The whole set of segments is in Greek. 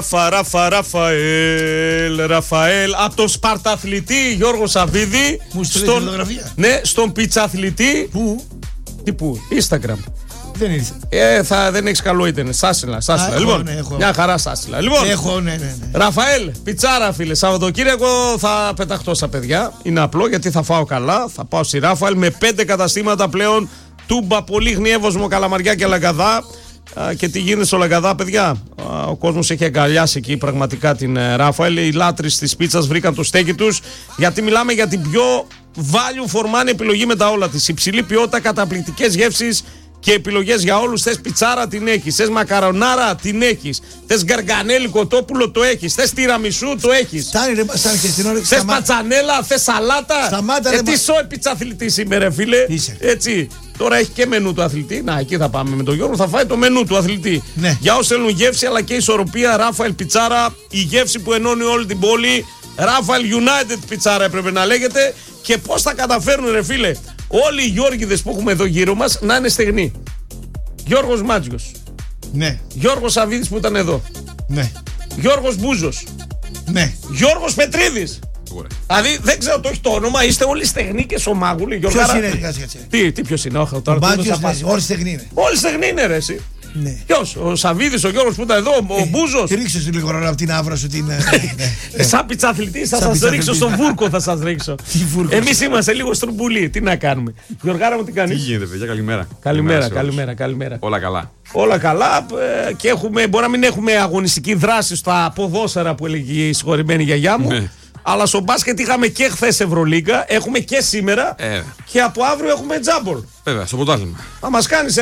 Ραφαέλ, από τον Σπαρταθλητή Γιώργο Σαββίδη. Μου στείλε φωτογραφία. Ναι, στον πιτσαθλητή. Πού? Τι πού, Instagram. Δεν ήρθε. Δεν έχεις καλό ίντερνετ. Σάσιλα. Λοιπόν, έχω. μια χαρά Σάσιλα. Λοιπόν, Ναι. Ραφαέλ, πιτσάρα φίλε. Σαββατοκύριακο θα πεταχτώ στα παιδιά. Είναι απλό γιατί θα φάω καλά. Θα πάω στη Ράφαελ με 5 καταστήματα πλέον. Τούμπα, Πολύχνη, Εύωσμο, Καλαμαριά και Λαγκαδά. Και τι γίνεται στο Λαγκαδά, παιδιά. Ο κόσμος έχει αγκαλιάσει εκεί πραγματικά την Ράφαελ. Οι λάτρεις της πίτσας βρήκαν το στέκι τους. Γιατί μιλάμε για την πιο value for money επιλογή με τα όλα της. Υψηλή ποιότητα, καταπληκτικές γεύσεις και επιλογές για όλους. Θες πιτσάρα, την έχεις. Θες μακαρονάρα, την έχεις. Θες γκαργανέλι κοτόπουλο, το έχεις. Θες τυραμισού, το έχεις. Θες πατσανέλα, θες σαλάτα. Σταμάτα, τι σόι πιτσαθλητής είμαι, ρε φίλε. Έτσι. Τώρα έχει και μενού του αθλητή. Να, εκεί θα πάμε με τον Γιώργο. Θα φάει το μενού του αθλητή. Ναι. Για όσοι θέλουν γεύση αλλά και ισορροπία, Ράφαελ πιτσάρα. Η γεύση που ενώνει όλη την πόλη. Ράφαελ United πιτσάρα έπρεπε να λέγεται. Και πώς θα καταφέρουν, ρε φίλε, όλοι οι Γιώργηδες που έχουμε εδώ γύρω μας να είναι στεγνοί. Γιώργος Μάτζιος. Ναι. Γιώργος Σαββίδης που ήταν εδώ. Ναι. Γιώργος Μπούζος. Ναι. Γιώργος Πετρίδης. Δηλαδή δεν ξέρω το έχει το όνομα, είστε όλοι στεγνοί και σωμάγουλοι. Ποιος είναι, κάτσε. Τι ποιος είναι, όχι τώρα. Όλοι στεγνοί είναι. Όλοι στεγνοί είναι, ρε εσύ. Ναι. Ποιος, ο Σαββίδης, ο Γιώργος που ήταν εδώ, ο Μπούζος. Ρίξε σου λίγο από την άβρα σου την. Σαν πιτσαθλητής θα σας ρίξω στον βούρκο, θα σας ρίξω. Εμείς είμαστε λίγο στρομπουλοί, τι να κάνουμε. Γιωργάρα μου, τι κάνεις? Τι γίνεται, παιδιά, καλημέρα. Όλα καλά. Όλα καλά και έχουμε, μπορεί να μην έχουμε αγωνιστική δράση στα ποδόσφαιρα που έλεγε η συγχωρημένη γιαγιά μου. Ναι. Αλλά στο μπάσκετ είχαμε και χθες Ευρωλίγκα, έχουμε και σήμερα και από αύριο έχουμε τζάμπολ. Βέβαια, στο πρωτάθλημα. Θα μας κάνεις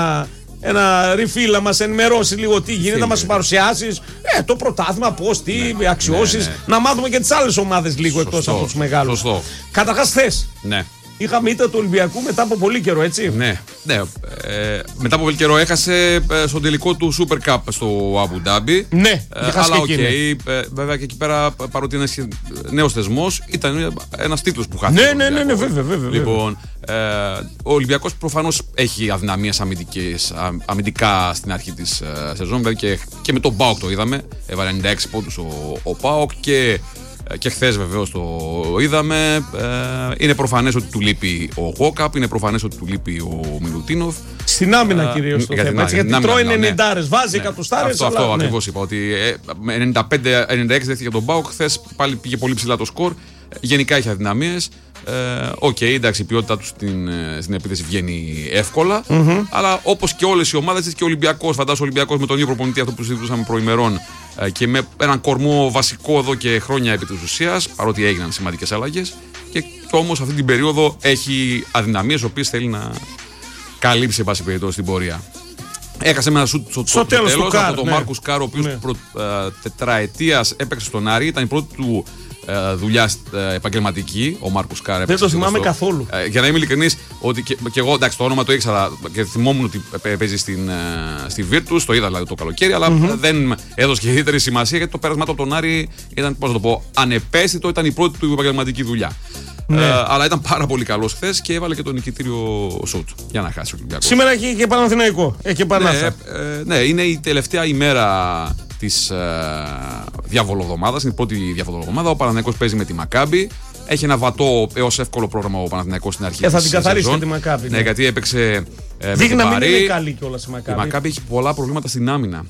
ένα refill, να μας ενημερώσει λίγο τι γίνεται, να μας παρουσιάσεις το πρωτάθλημα, πώς, τι αξιώσεις, να μάθουμε και τις άλλες ομάδες λίγο εκτός από τους μεγάλους. Σωστό. Καταρχάς χθες. Ναι. Είχαμε ήττα του Ολυμπιακού μετά από πολύ καιρό, έτσι. Ναι. Μετά από πολύ καιρό έχασε στον τελικό του Super Cup στο Abu Dhabi. Ναι, αλλά βέβαια και εκεί πέρα, παρότι είναι νέος θεσμός, ήταν ένας τίτλος που χάθηκε. Ναι, βέβαια. Λοιπόν, ο Ολυμπιακός προφανώς έχει αδυναμίες αμυντικά στην αρχή της σεζόν. Δηλαδή και με τον ΠΑΟΚ το είδαμε. Έβαλε 96 πόντους ο ΠΑΟΚ και χθες βεβαίως το είδαμε. Είναι προφανές ότι του λείπει ο Γόκαπ, είναι προφανές ότι του λίπει ο Μιλουτίνοφ. Στην άμυνα κυρίως το θέμα. Γιατί τρώει 90, βάζει εκατοστάρες. Αυτό ακριβώς είπα. Ότι με 95-96 δέχτηκε τον ΠΑΟΚ. Χθες πάλι πήγε πολύ ψηλά το σκορ. Γενικά έχει αδυναμίες. Εντάξει, η ποιότητά του στην επίθεση βγαίνει εύκολα. Αλλά όπως και όλες οι ομάδες, έτσι και ο Ολυμπιακός. Φαντάζομαι ο Ολυμπιακός με τον ίδιο προπονητή, αυτό που συζητούσαμε προημερών, και με έναν κορμό βασικό εδώ και χρόνια επί της ουσίας, παρότι έγιναν σημαντικές αλλαγές. Και όμως αυτή την περίοδο έχει αδυναμίες, οποίες θέλει να καλύψει, εν πάση περιπτώσει, στην πορεία. Έχασε με ένα σουτ στο τέλος από τον Μάρκους Κάρ, ο οποίος τετραετίας έπαιξε στον Άρη. Ήταν η πρώτη του δουλειά επαγγελματική, ο Μάρκους Κάρ. Δεν το θυμάμαι καθόλου. Για να είμαι ειλικρινής, ότι και εγώ, εντάξει, το όνομα το ήξερα και θυμόμουν ότι παίζει στη Virtus, το είδα δηλαδή το καλοκαίρι, αλλά δεν έδωσε και ιδιαίτερη σημασία γιατί το πέρασμα του από τον Άρη ήταν, πώς να το πω, ανεπαίσθητο, ήταν η πρώτη του επαγγελματική δουλειά. Αλλά ήταν πάρα πολύ καλός χθες και έβαλε και το νικητήριο σουτ για να χάσει ο Ολυμπιακός. Σήμερα έχει και Παναθηναϊκό. Ναι, είναι η τελευταία ημέρα της διαβολοβδομάδας, είναι η πρώτη διαβολοβδομάδα. Ο Παναθηναϊκός παίζει με τη Μακάμπι. Έχει ένα βατό έως εύκολο πρόγραμμα ο Παναθηναϊκός στην αρχή. Θα την καθαρίσει και τη Μακάμπι. Ναι, γιατί έπαιξε. Δείχνει να μην είναι καλή κιόλας η Μακάμπι. Η Μακάμπι έχει πολλά προβλήματα στην άμυνα.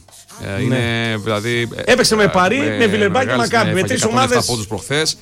Δηλαδή, έπαιξε με Παρί, με Βιλερμπάν και Μακάμπι. Με τρεις ομάδες. Από τους προχθές.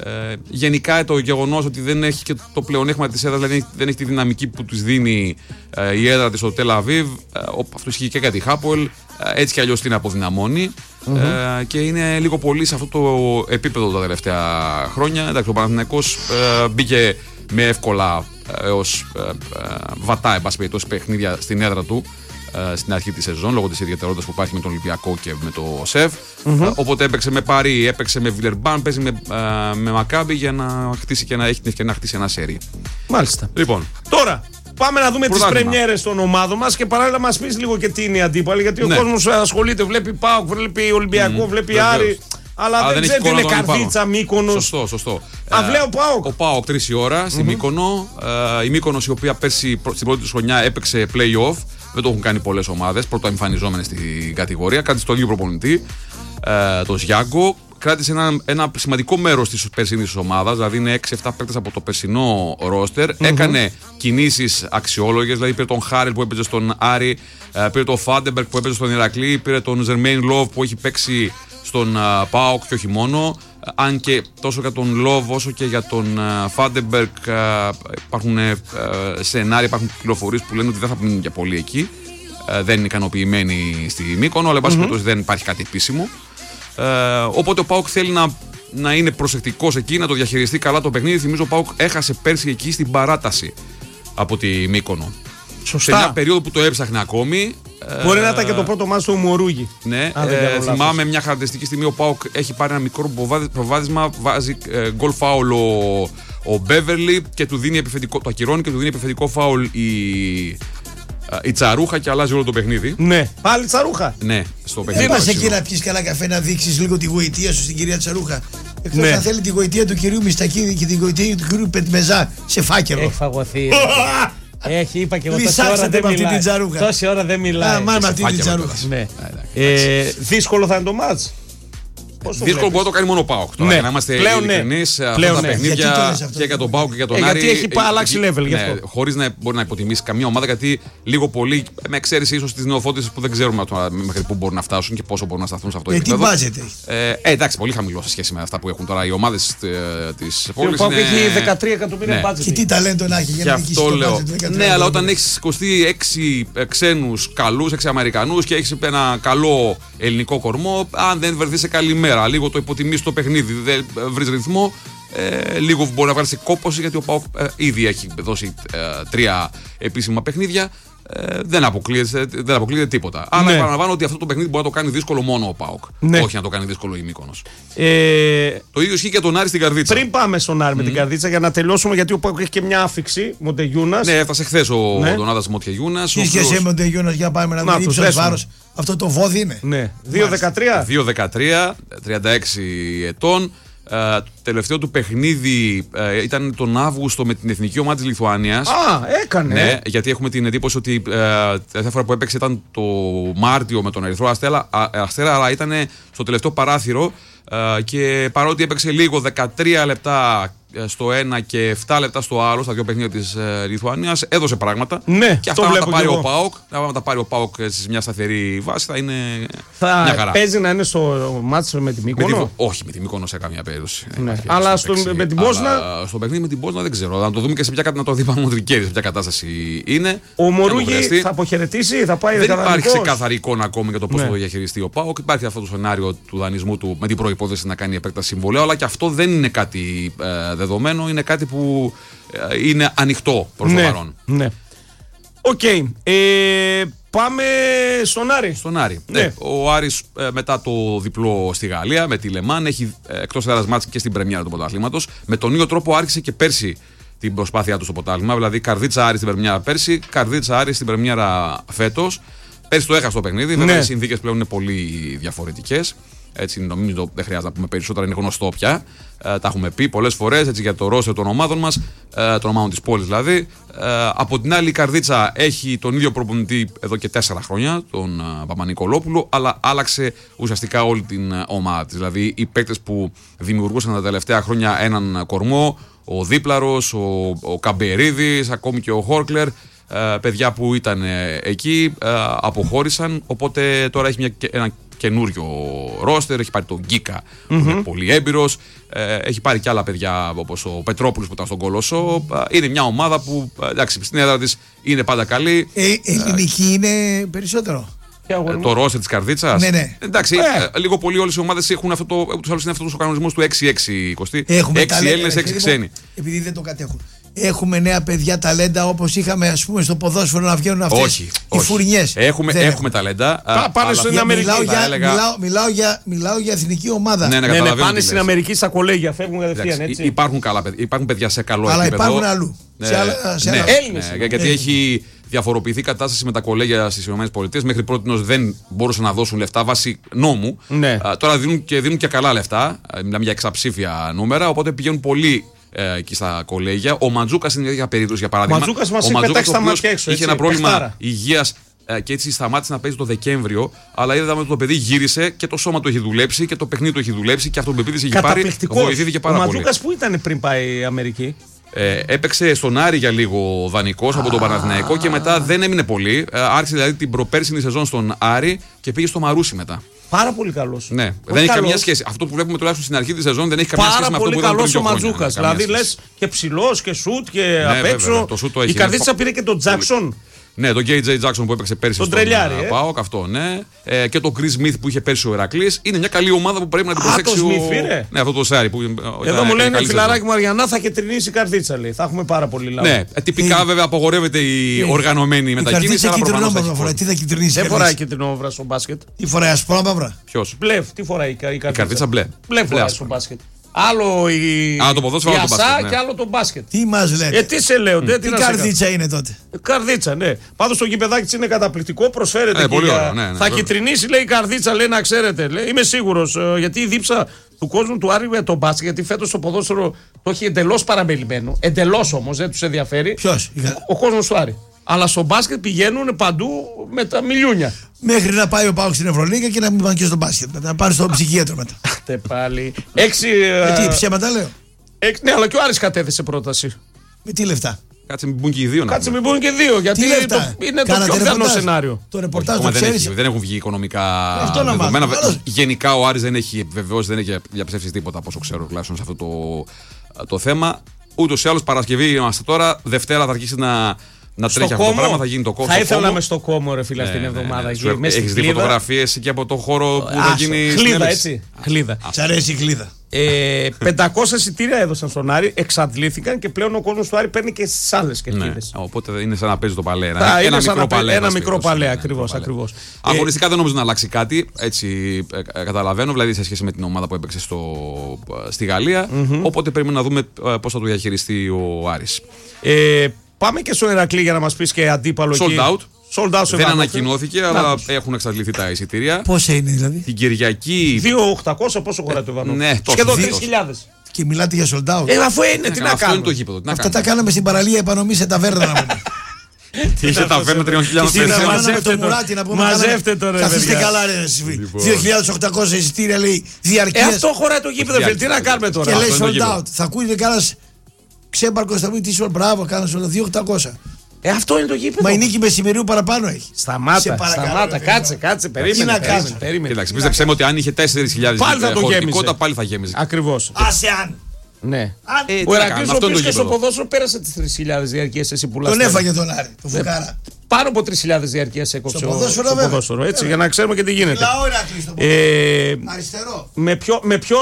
Γενικά το γεγονός ότι δεν έχει και το πλεονέκτημα της έδρας, δηλαδή δεν έχει τη δυναμική που της δίνει η έδρα της στο Τελ Αβίβ. Αυτό ισχύει και για τη Χάπολ. Έτσι κι αλλιώς την αποδυναμώνει. Και είναι λίγο πολύ σε αυτό το επίπεδο τα τελευταία χρόνια. Εντάξει, ο Παναθηναϊκός μπήκε με εύκολα έως βατά, εν πάση περιπτώσει, παιχνίδια στην έδρα του στην αρχή της σεζόν, λόγω της ιδιαιτερότητας που υπάρχει με τον Ολυμπιακό και με το ΣΕΒ. Οπότε έπαιξε με Παρί, έπαιξε με Βιλερμπάν, παίζει με Μακάμπι για να χτίσει και να έχει την ευκαιρία να χτίσει ένα σέρι. Μάλιστα. Λοιπόν, τώρα πάμε να δούμε τις πρεμιέρες των ομάδων μας και παράλληλα μας πεις λίγο και τι είναι η αντίπαλη. Γιατί ο κόσμος ασχολείται, βλέπει ΠΑΟΚ, βλέπει Ολυμπιακό, βλέπει Άρη. Αλλά δεν ξέρει τι είναι Καρδίτσα, Μύκονος. Σωστό. Αυλαίο ΠΑΟΚ. Ο ΠΑΟΚ 3 η ώρα στη Μύκονο. Η Μύκονος, η οποία πέρσι στην πρώτη της χρονιά έπαιξε play-off. Δεν το έχουν κάνει πολλές ομάδες, πρωτοεμφανιζόμενες στην κατηγορία. Κάτι στο ίδιο προπονητή. τον Ζιάγκο. Κράτησε ένα σημαντικό μέρος της περσινής ομάδας, δηλαδή είναι 6-7 παίκτες από το περσινό ρόστερ. Έκανε κινήσεις αξιόλογες, δηλαδή πήρε τον Χάρελ που έπαιζε στον Άρη, πήρε τον Φάντεμπεργκ που έπαιζε στον Ηρακλή, πήρε τον Ζερμέιν Λόβ που έχει παίξει στον ΠΑΟΚ και όχι μόνο. Αν και τόσο για τον Λόβ όσο και για τον Φάντεμπεργκ υπάρχουν σενάρια, υπάρχουν πληροφορίες που λένε ότι δεν θα μείνουν για πολύ εκεί. Δεν είναι ικανοποιημένοι στη Μύκονο, αλλά εν πάση περιπτώσει δεν υπάρχει κάτι επίσημο. Οπότε ο ΠΑΟΚ θέλει να είναι προσεκτικός εκεί, να το διαχειριστεί καλά το παιχνίδι. Θυμίζω ο ΠΑΟΚ έχασε πέρσι εκεί στην παράταση από τη Μύκονο. Σωστά. Σε μια περίοδο που το έψαχνε ακόμη. Μπορεί να ήταν και το πρώτο μάτι του Μωρούγι. Ναι, θυμάμαι μια χαρακτηριστική στιγμή ο ΠΑΟΚ έχει πάρει ένα μικρό προβάδισμα, βάζει γκολ φάουλ ο Μπέβερλι και του δίνει επιθετικό, το ακυρώνει και του δίνει επιθετικό φάουλ η Τσαρούχα και αλλάζει όλο το παιχνίδι. Ναι, πάλι Τσαρούχα. Ναι, στο παιχνίδι. Δεν πας εκεί να πιεις καλά καφέ να δείξεις λίγο τη γοητεία σου στην κυρία Τσαρούχα. Εκτός αν θέλει τη γοητεία του κυρίου Μιστακίδη και τη γοητεία του κυρίου Πετμεζά σε φάκελο. Έχει φαγωθεί. Έχει, είπα και εγώ τόση ώρα δεν μιλάει. Μάνα αυτή την Τσαρούχα. Δύσκολο θα είναι το μάτς. Δύσκολο μπορεί να το κάνει μόνο ο ΠΑΟΚ. Τώρα, για να είμαστε ειλικρινείς, αυτά τα παιχνίδια και για τον ΠΑΟΚ και για τον Άρη. Γιατί έχει αλλάξει level. Χωρίς να μπορεί να υποτιμήσει καμία ομάδα, γιατί λίγο πολύ, με εξαίρεση ίσως τις νεοφώτισες που δεν ξέρουμε μέχρι πού μπορούν να φτάσουν και πόσο μπορούν να σταθούν σε αυτό το επίπεδο. Τι budget έχει. Εντάξει, πολύ χαμηλό σε σχέση με αυτά που έχουν τώρα οι ομάδες της πόλης. Ο ΠΑΟΚ έχει 13 εκατομμύρια budget. Και τι ταλέντο να έχει για να νικήσει το budget. Ναι, αλλά όταν έχεις 26 ξένους καλούς, 6 Αμερικανούς και έχεις ένα καλό ελληνικό κορμό, αν δεν βρεθεί σε καλή μέρα, λίγο το υποτιμήσει το παιχνίδι, δεν βρει ρυθμό, λίγο μπορεί να βγάλει σε κόπωση, γιατί ο ΠΑΟΚ ήδη έχει δώσει 3 επίσημα παιχνίδια. Δεν αποκλείεται τίποτα. Αλλά επαναλαμβάνω ότι αυτό το παιχνίδι μπορεί να το κάνει δύσκολο μόνο ο ΠΑΟΚ. Όχι να το κάνει δύσκολο η Μύκονος. Το ίδιο ισχύει και τον Άρη στην Καρδίτσα. Πριν πάμε στον Άρη με την Καρδίτσα, για να τελειώσουμε, γιατί ο ΠΑΟΚ έχει και μια άφιξη. Μοντεγιούνας. Ναι, έφτασε χθες ο Ντονάτας Μοντεγιούνας. Τι και εσύ Μοντεγιούνας, για πάμε να δούμε ύψος βάρος. Αυτό το βόδι είναι. Ναι. 2-13. 36 ετών. Τελευταίο του παιχνίδι ήταν τον Αύγουστο με την εθνική ομάδα της Λιθουανίας. Έκανε. Ναι, γιατί έχουμε την εντύπωση ότι τελευταία φορά που έπαιξε ήταν το Μάρτιο με τον Ερυθρό Αστέρα, αλλά ήταν στο τελευταίο παράθυρο και παρότι έπαιξε λίγο 13 λεπτά στο ένα και 7 λεπτά στο άλλο, στα δύο παιχνίδια της Λιθουανίας, έδωσε πράγματα. Ναι, και αυτά να τα πάρει ο ΠΑΟΚ. Να τα πάρει ο ΠΑΟΚ σε μια σταθερή βάση θα είναι μια χαρά. Παίζει να είναι στο μάτσο με τη Μύκονο. Όχι, με τη Μύκονο σε καμία περίπτωση. Ναι. Αλλά με την Πόσνα. Στο παιχνίδι με την Πόσνα δεν ξέρω. Να το δούμε και σε ποια κατάσταση είναι. Ο Μωρούγι θα αποχαιρετήσει, θα πάει. Δεν υπάρχει ξεκάθαρη εικόνα ακόμη για το πώς θα το διαχειριστεί ο ΠΑΟΚ. Υπάρχει αυτό το σενάριο του δανεισμού του με την προϋπόθεση να κάνει επέκταση συμβολαίου, αλλά και αυτό δεν είναι κάτι δεδομένο, είναι κάτι που είναι ανοιχτό προς το παρόν. Ναι. Οκ. Πάμε στον Άρη. Στον Άρη. Ναι. Ο Άρης μετά το διπλό στη Γαλλία με τη Λεμάν έχει εκτός έδρας μάτς και στην πρεμιέρα του πρωταθλήματος. Με τον ίδιο τρόπο άρχισε και πέρσι την προσπάθειά του στο πρωτάθλημα. Δηλαδή Καρδίτσα Άρη στην πρεμιέρα πέρσι, Καρδίτσα Άρη στην πρεμιέρα φέτος. Πέρσι το έχασε το παιχνίδι. Βέβαια οι συνθήκες πλέον είναι πολύ διαφορετικές. Έτσι, νομίζω δεν χρειάζεται να πούμε περισσότερα, είναι γνωστό πια. Τα έχουμε πει πολλές φορές για το ρόστερ των ομάδων μας, των ομάδων της πόλης δηλαδή. Από την άλλη, η Καρδίτσα έχει τον ίδιο προπονητή εδώ και 4 χρόνια, τον Παπα-Νικολόπουλο, αλλά άλλαξε ουσιαστικά όλη την ομάδα της. Δηλαδή, οι παίκτες που δημιουργούσαν τα τελευταία χρόνια έναν κορμό, ο Δίπλαρος, ο Καμπερίδης, ακόμη και ο Χόρκλερ, παιδιά που ήταν εκεί, αποχώρησαν. Οπότε τώρα έχει ένα καινούριο ρόστερ, έχει πάρει τον Γκίκα που είναι πολύ έμπειρος, έχει πάρει και άλλα παιδιά όπως ο Πετρόπουλος που ήταν στον Κολοσσό. Είναι μια ομάδα που εντάξει, στην έδρα της είναι πάντα καλή. Ελληνική είναι περισσότερο. Το ρόστερ της Καρδίτσας. Ναι. Εντάξει, λίγο πολύ όλες οι ομάδες έχουν αυτό, ούτως άλλως είναι αυτός ο κανονισμός του 6-6-20. 6 Έλληνες, 6 ξένοι. Επειδή δεν το κατέχουν. Έχουμε νέα παιδιά ταλέντα όπως είχαμε ας πούμε στο ποδόσφαιρο να βγαίνουν αυτές οι φουρνιές. Έχουμε ταλέντα. Πάνε στην Αμερική. Μιλάω για εθνική ομάδα. Ναι, πάνε στην Αμερική στα κολέγια, φεύγουν κατευθείαν έτσι. Υπάρχουν παιδιά σε καλό επίπεδο. Αλλά υπάρχουν αλλού. Έλληνες. Γιατί έχει διαφοροποιηθεί η κατάσταση με τα κολέγια στις ΗΠΑ. Μέχρι πρώτη δεν μπορούσαν να δώσουν λεφτά βάσει νόμου. Τώρα δίνουν και καλά λεφτά. Μιλάμε για εξαψήφια νούμερα. Οπότε πηγαίνουν πολύ εκεί στα κολέγια. Ο Μαντζούκας είναι μια περίπτωση για παράδειγμα. Ο Μαντζούκας μας είχε πετάξει τα μάτια έξω. Είχε ένα πρόβλημα υγείας και έτσι σταμάτησε να παίζει το Δεκέμβριο. Αλλά είδαμε ότι το παιδί γύρισε και το σώμα του έχει δουλέψει και το παιχνίδι του έχει δουλέψει και αυτοπεποίθηση έχει πάρει. Βοηθήθηκε πάρα πολύ. Ο Ματζούκας που ήταν πριν πάει η Αμερική? Έπαιξε στον Άρη για λίγο δανεικός από τον Παναθηναϊκό και μετά δεν έμεινε πολύ. Άρχισε δηλαδή την προπέρσινη σεζόν στον Άρη και πήγε στο Μαρούσι μετά. Πάρα πολύ καλό. Ναι, δεν έχει καμία σχέση. Αυτό που βλέπουμε τουλάχιστον στην αρχή τη σεζόν δεν έχει καμία σχέση με αυτό που είδαμε πριν. Πάρα πολύ καλό ο Ματζούκας. Δηλαδή λε και ψηλό και σουτ και απ' έξω. Η Καρδίτσα πήρε και τον Τζάκσον. Ναι, τον KJ Jackson που έπαιξε πέρσι στον ΠΑΟΚ, αυτό ναι. Και τον Chris Smith που είχε πέρσι ο Ηρακλής. Είναι μια καλή ομάδα που πρέπει να την προσέξει. Ναι, αυτό το Σάρι που. Εδώ μου λένε φιλαράκι μου Αριανά θα κετρινήσει η Καρδίτσα, λέει. Θα έχουμε πάρα πολύ λάθο. Ναι, τυπικά βέβαια απογορεύεται η οργανωμένη μετακίνηση. Τι θα κυτρινήσει? Δεν φοράει κυτρινόμαυρα στο μπάσκετ. Τι φοράει, ασπρά μαύρα? Ποιο? Μπλε, τι φοράει η Καρδίτσα? Μπλε. Μπλε φοράει στο μπάσκετ. Άλλο το ποδόσφαιρο, άλλο το μπάσκετ. Και άλλο το μπάσκετ. Τι μας λέτε? Τι σε λέω, τι καρδίτσα είναι τότε? Καρδίτσα, ναι. Πάντως το γηπεδάκι της είναι καταπληκτικό, προσφέρεται. Πολύ ωραία, ναι, θα κυτρινίσει, λέει η Καρδίτσα, λέει να ξέρετε. Λέει, είμαι σίγουρος, γιατί η δίψα του κόσμου του Άρη με τον μπάσκετ, γιατί φέτος το ποδόσφαιρο το έχει εντελώς παραμελημένο. Εντελώς όμως, δεν τους ενδιαφέρει. Ποιος? Ο κόσμος του Άρη. Αλλά στο μπάσκετ πηγαίνουν παντού με τα μιλιούνια. Μέχρι να πάει ο ΠΑΟΚ στην Ευρωλίγα και να μην πάνε και στο μπάσκετ. Να πάρει στο ψυχίατρο μετά. Πάλι. Τι ψέματα λέω? Ναι, αλλά και ο Άρης κατέθεσε πρόταση. Με τι λεφτά? Κάτσε μην μπουν και οι δύο. Κάτσε μην μπουν και δύο. Γιατί είναι το πιο πιθανό σενάριο. Το ρεπορτάζ το ξέρεις? Δεν έχουν βγει οικονομικά δεδομένα. Γενικά ο Άρης δεν έχει βεβαίως, δεν έχει διαψεύσει τίποτα από όσο ξέρω τουλάχιστον σε αυτό το θέμα. Ούτως ή άλλως Παρασκευή είμαστε τώρα. Δευτέρα θα αρχίσει να τρέχει αυτό το πράγμα, θα γίνει το κόμμα. Θα ήθελα να είμαι στο κόμμα, ρε φίλε, αυτήν την εβδομάδα. Έχεις δει φωτογραφίες και από το χώρο που θα γίνει. Χλίδα, έτσι. Χλίδα. Σ' αρέσει η χλίδα? 500 εισιτήρια έδωσαν στον Άρη, εξαντλήθηκαν και πλέον ο κόσμος του Άρη παίρνει και στις άλλες κερκίδες. Οπότε είναι σαν να παίζει το παλέ. Ένα μικρό παλέ, ακριβώς. Αγωνιστικά δεν νομίζω να αλλάξει κάτι, έτσι καταλαβαίνω, δηλαδή σε σχέση με την ομάδα που έπαιξε στη Γαλλία. Οπότε περιμένουμε να δούμε πώς θα το διαχειριστεί ο Άρης. Πάμε και στο Ηρακλή για να μας πεις και αντίπαλο εκεί. Sold out. Δεν ανακοινώθηκε, αλλά έχουν εξαντληθεί τα εισιτήρια. Πόσα είναι δηλαδή? Την Κυριακή. 2.800 πόσο χωράει το Ιβανό? Ναι, σχεδόν 3.000. Και μιλάτε για sold out. Αφού είναι, τι να κάνουμε. Είναι το γήπεδο. Αυτά τα κάναμε στην παραλία επανομή σε ταβέρνα. Τι είχε ταβέρνα 3.000 πέρσι. Μαζεύτε το ρε. Καθίστε καλά ρε. 2.800 εισιτήρια λέει διαρκείας. Αυτό χωράει το γήπεδο. Τι να κάνουμε τώρα? Και λέει sold out. Θα ακούγεται κανένας ξέμπαρκος, θα πει τι σου, μπράβο, κάνω sold out 2.800. Αυτό είναι το γήπεδο. Μα η νίκη Μεσημερίου παραπάνω έχει. Σταμάτα, κάτσε, περίμενε. Κοίταξε, πίστεψέ με ότι αν είχε 4.000 χωρητικότητα πάλι θα γέμιζε. Ακριβώς. Άσεαν. Ναι. Ο Ηρακλής ο οποίος και στο ποδόσφαιρο πέρασε τις 3.000 διαρκείας, εσύ πουλάς. Τον έφαγε τον Άρη, τον Φουκάρα. Πάνω από 3.000 διαρκείας έκοψε στο ποδόσφαιρο, έτσι, για να ξέρουμε και τι γίνεται. Αριστερό. Με ποιον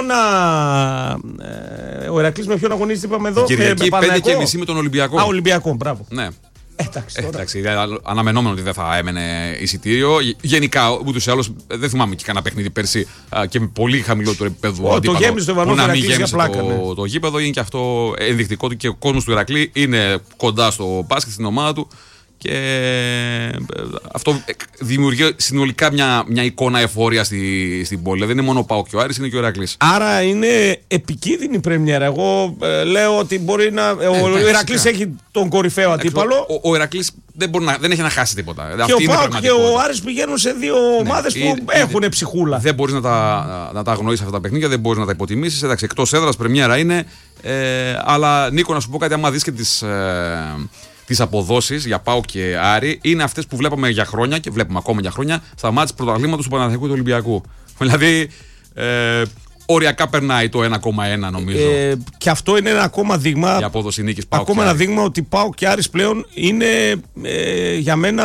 ο Ηρακλής με ποιον αγωνίζεται, είπαμε εδώ? Κυριακή 5.30 με τον Ολυμπιακό. Ολυμπιακό, μπράβο. Ναι. Εντάξει, αναμενόμενο ότι δεν θα έμενε εισιτήριο. Γενικά, ούτως ή άλλως, δεν θυμάμαι και κανένα παιχνίδι πέρσι και με πολύ χαμηλότερο επίπεδο. Το γέμισε το Ιβανό, που να μην γέμισε το γήπεδο. Είναι και αυτό ενδεικτικό του και ο κόσμος του Ηρακλή είναι κοντά στο μπάσκετ, στην ομάδα του. Και αυτό δημιουργεί συνολικά μια εικόνα εφορία στην πόλη. Δεν είναι μόνο ο ΠΑΟΚ και ο Άρης, είναι και ο Ηρακλής. Άρα είναι επικίνδυνη πρεμιέρα. Εγώ λέω ότι μπορεί να. Ο Ηρακλής έχει τον κορυφαίο αντίπαλο. Ο Ηρακλής δεν έχει να χάσει τίποτα. Και ο ΠΑΟΚ και ο Άρης πηγαίνουν σε δύο ομάδες που έχουν ψυχούλα. Δεν μπορεί να τα αγνοήσει αυτά τα παιχνίδια, δεν μπορεί να τα υποτιμήσει. Εκτός έδρας πρεμιέρα είναι. Αλλά Νίκο, να σου πω κάτι, άμα δεις και τις αποδόσεις για ΠΑΟΚ και Άρη, είναι αυτές που βλέπαμε για χρόνια και βλέπουμε ακόμα για χρόνια στα μάτς πρωταθλήματος του Παναθηναϊκού και του Ολυμπιακού. Δηλαδή, οριακά περνάει το 1,1 νομίζω. Και αυτό είναι ένα ακόμα δείγμα. Η απόδοση νίκης ΠΑΟΚ. Ακόμα ένα δείγμα ότι ΠΑΟΚ και Άρης πλέον είναι για μένα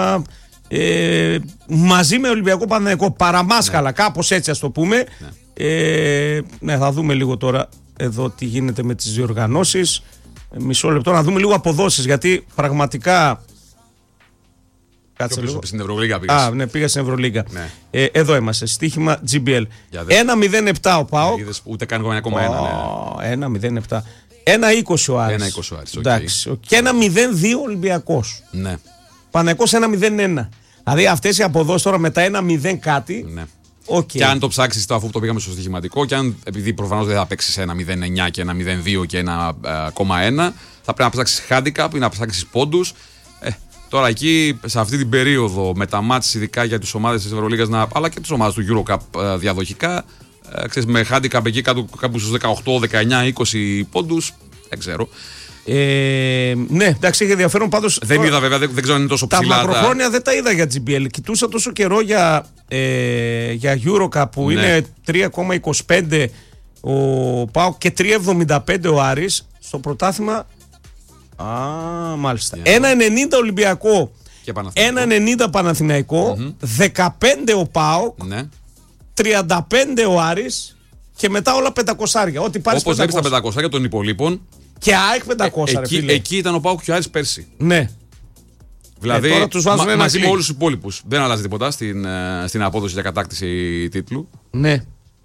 μαζί με Ολυμπιακό Παναθηναϊκό παραμάσκαλα, κάπως έτσι ας το πούμε. Ναι, θα δούμε λίγο τώρα εδώ τι γίνεται με τις διοργανώσεις. Μισό λεπτό να δούμε λίγο αποδόσεις, γιατί πραγματικά. Κάτσε λίγο. Στην Ευρωλίγα πήγες. Ναι, πήγα στην Ευρωλίγα. Ναι. Εδώ είμαστε. Στοίχημα GBL. 1-0-7 ο ΠΑΟΚ. Ούτε καν 1,1. 1-0-7. 1-20 ο Άρης. 1-20 ο Άρης. Εντάξει. Και 1-0-2 Ολυμπιακός. Ναι. Παναθηναϊκός 1-0-1. Δηλαδή αυτές οι αποδόσεις τώρα με τα 1-0 κάτι. Ναι. Okay. Και αν το ψάξεις το, αφού το πήγαμε στο στοιχηματικό, και αν επειδή προφανώς δεν θα παίξεις 1-0-9 και 1-0-2 και 1,1, θα πρέπει να ψάξεις handicap ή να ψάξεις πόντους. Τώρα εκεί, σε αυτή την περίοδο, με τα μάτς ειδικά για τις ομάδες της Ευρωλίγας, αλλά και τις ομάδες του EuroCup διαδοχικά, ξέρεις, με handicap εκεί κάπου στους 18, 19, 20 πόντους, δεν ξέρω. Ναι, εντάξει, έχει ενδιαφέρον πάντως. Δεν είδα βέβαια, δεν ξέρω αν είναι τόσο ψηλά. Τα μακροχρόνια δεν τα είδα για GBL. Κοιτούσα τόσο καιρό για EuroCup που είναι 3,25 ο ΠΑΟΚ και 3,75 ο Άρης. Στο πρωτάθλημα. Μάλιστα. 1,90 Ολυμπιακό. 1,90 Παναθηναϊκό. 15 ο ΠΑΟΚ. Ναι. 35 ο Άρης. Και μετά όλα 500. Ό,τι πάρεις 500. Όπως βλέπεις τα 500 των υπολείπων. Και ΑΕΚ 500. Εκεί ήταν ο ΠΑΟΚ και ο Άρης πέρσι. Ναι. Δηλαδή τώρα τους βάζουν μαζί με όλους τους υπόλοιπους. Δεν αλλάζει τίποτα στην απόδοση για κατάκτηση τίτλου. Ναι.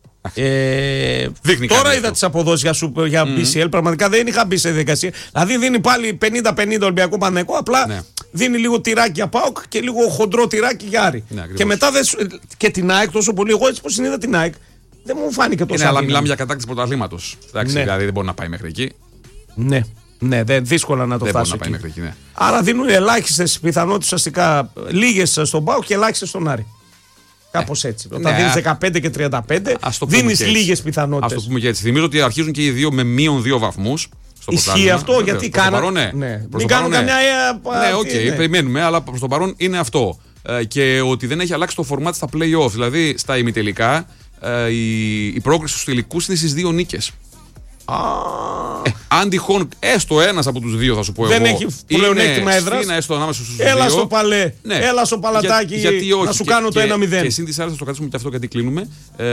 Τώρα είδα τις αποδόσεις για BCL. Πραγματικά δεν είχα μπει σε διαδικασία. Δηλαδή δίνει πάλι 50-50 Ολυμπιακό Παναθηναϊκό. Απλά δίνει λίγο τυράκι για ΠΑΟΚ και λίγο χοντρό τυράκι για Άρη. Και μετά και την ΑΕΚ τόσο πολύ. Εγώ έτσι πως είδα την ΑΕΚ, δεν μου φάνηκε τόσο. Ναι, αλλά μιλάμε για κατάκτηση πρωταθλήματος. Δηλαδή δεν μπορεί να πάει μέχρι εκεί. Ναι. Ναι, δύσκολα να το φτάσει. Δεν μπορεί να πάει μέχρι εκεί, ναι. Άρα δίνουν ελάχιστες πιθανότητες, ουσιαστικά λίγες στον ΠΑΟΚ και ελάχιστες στον Άρη. Κάπως έτσι. Όταν δίνεις 15 και 35, δίνεις λίγες πιθανότητες. Ας το πούμε και έτσι. Θυμίζω ότι αρχίζουν και οι δύο με μείον 2 βαθμούς. Ισχύει αυτό, γιατί κάνουν. Μην κάνουν καμιά. Ναι, οκ, περιμένουμε, αλλά προς το παρόν είναι αυτό. Και ότι δεν έχει αλλάξει το format στα play-off. Δηλαδή στα ημιτελικά η πρόκριση στους τελικούς είναι στις 2 νίκες. Αν τυχόν έστω ένας από τους δύο, θα σου πω δεν εγώ, έχει πλεονέκτημα έδρας, έστω ανάμεσα στους έλα δύο. Στο Παλέ, ναι. Έλα στο Παλατάκι, γιατί όχι, να σου κάνω το 1-0. Και συν της άλλης θα το κρατήσουμε και αυτό γιατί κλείνουμε.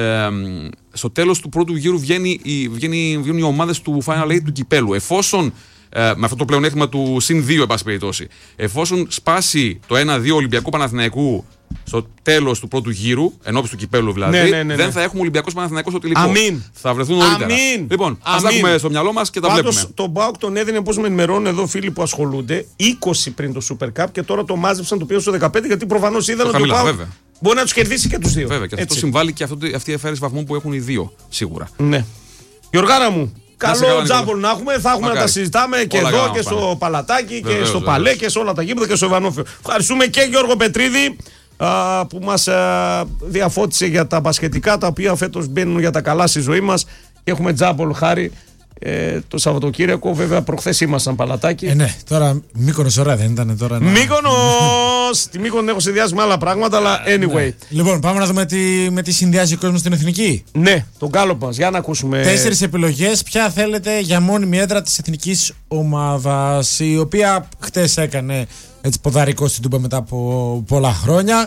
Στο τέλος του πρώτου γύρου βγαίνουν οι ομάδες του Final 8 του κυπέλου. Εφόσον με αυτό το πλεονέκτημα του συν 2, εν πάση περιπτώσει, εφόσον σπάσει το 1-2 Ολυμπιακού Παναθηναϊκού στο τέλος του πρώτου γύρου, ενώπιση του κυπέλου δηλαδή, δεν θα έχουμε Ολυμπιακός Παναθηναϊκός στο τελικό. Αμήν. Θα βρεθούν νωρίτερα. Λοιπόν, ας τα έχουμε στο μυαλό μας και τα βλέπουμε. Πάντως τον ΠΑΟΚ τον έδινε, πώς με ενημερώνουν εδώ φίλοι που ασχολούνται, 20 πριν το Super Cup και τώρα το μάζεψαν, το πήγαν στο 15 γιατί προφανώς είδαν ότι ο ΠΑΟΚ μπορεί να τους κερδίσει και τους δύο. Βέβαια, και αυτό συμβάλλει και αυτή η αφαίρεση βαθμών που έχουν οι δύο, σίγουρα. Ναι. Γιωργάρα μου, καλό τζάμπολ να έχουμε. Θα έχουμε να τα συζητάμε και εδώ και στο Παλατάκι και στο Παλέ και σε όλα τα γήπεδα και στο Ιβανόφιο. Ευχαριστούμε και Γιώργο Πετρίδη που μας διαφώτισε για τα μπασκετικά, τα οποία φέτος μπαίνουν για τα καλά στη ζωή μας και έχουμε τζάμπολ χάρη το Σαββατοκύριακο. Βέβαια προχθές ήμασταν Παλατάκι. Ναι, τώρα Μύκονος ωραία δεν ήταν τώρα. Μύκονος! Τη Μύκονο έχω συνδυάσει με άλλα πράγματα, αλλά anyway. Ναι. Λοιπόν, πάμε να δούμε με τι συνδυάζει ο κόσμος στην Εθνική. Ναι, τον κάλοπ μας, για να ακούσουμε. 4 επιλογές, ποια θέλετε για μόνιμη έδρα της εθνικής ομάδας, η οποία χτες έκανε έτσι ποδαρικό στην Τούμπα μετά από πολλά χρόνια.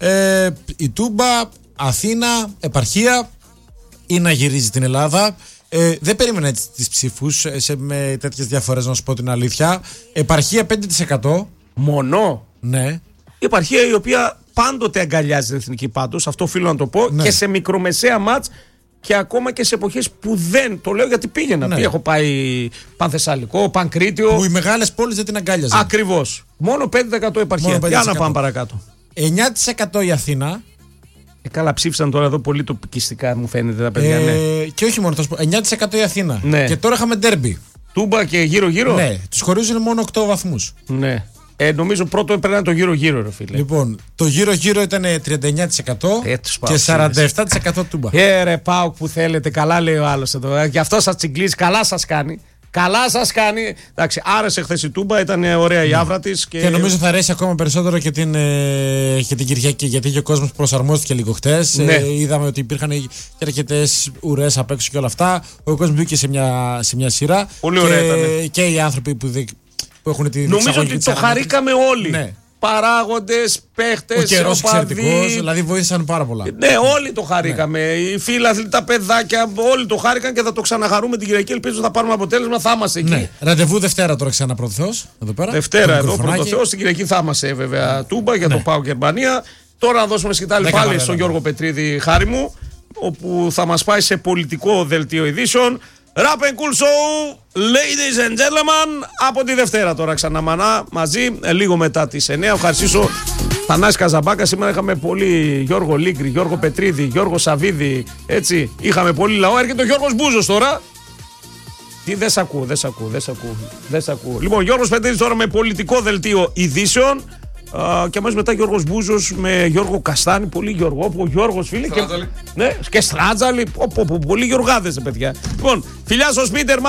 Η Τούμπα, Αθήνα, επαρχία ή να γυρίζει την Ελλάδα. Δεν περίμενα έτσι τις ψήφους με τέτοιες διαφορές, να σου πω την αλήθεια. Επαρχία 5%. Μόνο. Ναι. Η επαρχία η οποία πάντοτε αγκαλιάζει την εθνική πάντως, αυτό οφείλω να το πω, ναι. Και σε μικρομεσαία μάτς και ακόμα και σε εποχές που δεν. Το λέω γιατί πήγαινα. Ναι. Έχω πάει Πανθεσσαλικό, Πανκρίτιο. Που οι μεγάλες πόλεις δεν την αγκάλιαζαν. Ακριβώς. Μόνο 5% επαρχία. Για να πάμε παρακάτω. 9% η Αθήνα. Καλά, ψήφισαν τώρα εδώ πολύ τοπικιστικά, μου φαίνεται τα παιδιά. Ναι. Και όχι μόνο, 9% η Αθήνα. Ναι. Και τώρα είχαμε ντέρμπι. Τούμπα και γύρω-γύρω. Ναι, τους χωρίζουν μόνο 8 βαθμούς. Ναι. Νομίζω πρώτο έπαιρνε το γύρω-γύρω, ρε φίλε. Λοιπόν, το γύρω-γύρω ήταν 39% και 47% Τούμπα. Ρε ΠΑΟΚ που θέλετε, καλά λέει ο άλλος εδώ. Γι' αυτό σας τσιγκλίζει, καλά σας κάνει. Καλά σας κάνει. Εντάξει, άρεσε χθες η Τούμπα, ήταν ωραία η άβρα της. Και νομίζω θα αρέσει ακόμα περισσότερο και την Κυριακή, γιατί και ο κόσμος προσαρμόστηκε λίγο χθες. Ναι. Είδαμε ότι υπήρχαν και αρκετές ουρές απ' έξω και όλα αυτά. Ο κόσμος μπήκε σε μια σειρά. Πολύ ωραία ήταν. Και οι άνθρωποι που έχουν τη νομίζω ότι το χαρήκαμε όλοι. Ναι. Παράγοντες, παίχτες, ο καιρός εξαιρετικός, δηλαδή βοήθησαν πάρα πολλά. Ναι, όλοι το χαρήκαμε. Ναι. Οι φίλαθλοι, τα παιδάκια, όλοι το χάρηκαν και θα το ξαναχαρούμε την Κυριακή. Ελπίζω θα πάρουμε αποτέλεσμα, θα είμαστε εκεί. Ναι. Ραντεβού Δευτέρα τώρα ξανά Πρωτοθέως. Δευτέρα εδώ Πρωτοθέως. Την Κυριακή θα είμαστε βέβαια Τούμπα για το ΠΑΟΚ Γερμανία. Τώρα να δώσουμε σκητάλη πάλι στον Γιώργο Πετρίδη, χάρη μου, όπου θα μας πάει σε πολιτικό δελτίο ειδήσεων. Rap and Cool Show, ladies and gentlemen, από τη Δευτέρα τώρα ξαναμανά μαζί, λίγο μετά τις 9. Ευχαριστήσω Θανάση Καζαμπάκα. Σήμερα είχαμε πολύ Γιώργο Λίγκρη, Γιώργο Πετρίδη, Γιώργο Σαβίδη. Έτσι, είχαμε πολύ λαό. Έρχεται ο Γιώργος Μπούζος τώρα. Τι δεν σ' ακούω. Λοιπόν, Γιώργος Πετρίδης τώρα με πολιτικό δελτίο ειδήσεων. Και αμέσως μετά Γιώργος Μπούζος με Γιώργο Καστάνη. Πολύ Γιώργο. Ο Γιώργος, φίλε. Στράτζαλη. Ναι, και Στράτζαλη. Πολύ Γιωργάδες, παιδιά. Λοιπόν, φιλιά στο Σπίτερ.